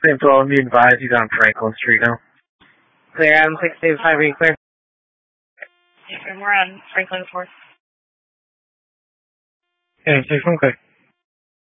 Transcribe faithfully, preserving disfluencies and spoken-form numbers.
Same twelve, you advise he's on Franklin Street now. Clear, Adam six eight five, are you clear? Yeah, and we're on Franklin fourth. Yeah, six one, clear.